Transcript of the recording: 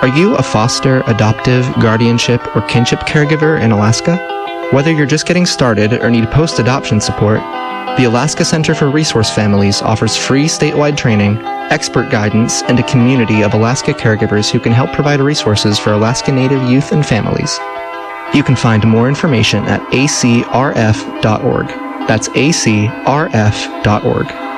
Are you a foster, adoptive, guardianship, or kinship caregiver in Alaska? Whether you're just getting started or need post-adoption support, the Alaska Center for Resource Families offers free statewide training, expert guidance, and a community of Alaska caregivers who can help provide resources for Alaska Native youth and families. You can find more information at acrf.org. That's acrf.org.